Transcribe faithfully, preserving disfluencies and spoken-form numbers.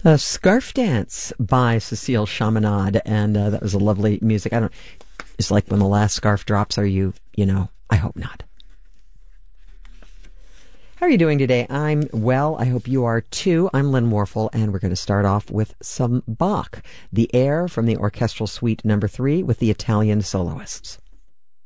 Uh, Scarf Dance by Cecile Chaminade, and uh, that was a lovely music. I don't. It's like when the last scarf drops. Are you? You know. I hope not. How are you doing today? I'm well. I hope you are too. I'm Lynn Warfel, and we're going to start off with some Bach, the air from the Orchestral Suite Number Three with the Italian soloists.